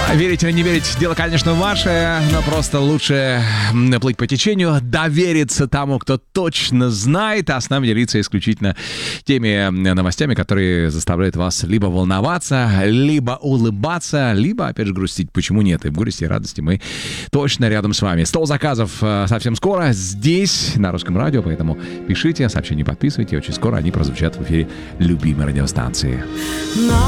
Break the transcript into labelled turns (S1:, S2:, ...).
S1: Верить или не верить, дело, конечно, ваше, но просто лучше плыть по течению, довериться тому, кто точно знает, а с нами делиться исключительно теми новостями, которые заставляют вас либо волноваться, либо улыбаться, либо, опять же, грустить. Почему нет? И в горести, и радости мы точно рядом с вами. 100 заказов совсем скоро здесь, на Русском радио, поэтому пишите, сообщения подписывайте, очень скоро они прозвучат в эфире любимой радиостанции.